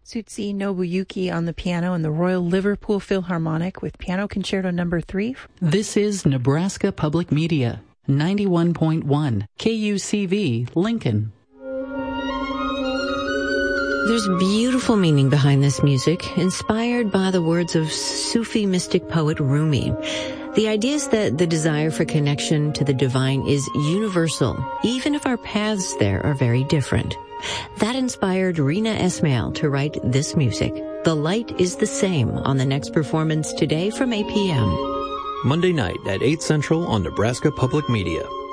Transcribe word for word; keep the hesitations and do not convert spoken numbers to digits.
Tsutsi Nobuyuki on the piano and the Royal Liverpool Philharmonic with Piano Concerto Number three. This is Nebraska Public Media, ninety-one point one, K U C V, Lincoln. There's beautiful meaning behind this music, inspired by the words of Sufi mystic poet Rumi. The idea is that the desire for connection to the divine is universal, even if our paths there are very different. That inspired Rina Esmail to write this music. The Light is the Same on the next performance today from eight p.m. Monday night at eight Central on Nebraska Public Media.